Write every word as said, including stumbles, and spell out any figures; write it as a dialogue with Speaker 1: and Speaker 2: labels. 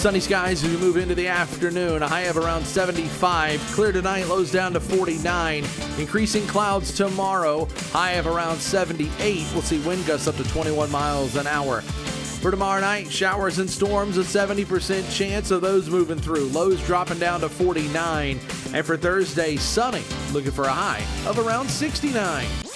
Speaker 1: Sunny skies as we move into the afternoon. A high of around seventy-five. Clear tonight, lows down to forty-nine. Increasing clouds tomorrow. High of around seventy-eight. We'll see wind gusts up to twenty-one miles an hour. For tomorrow night, showers and storms, a seventy percent chance of those moving through. Lows dropping down to forty-nine. And for Thursday, sunny. Looking for a high of around sixty-nine.